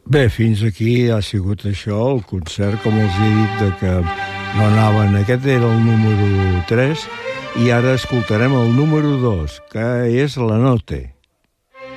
Bé, fins aquí ha sigut això, el concert, com els he dit, de que no anaven. Aquest era el número 3 i ara escoltarem el número 2, que és la Note.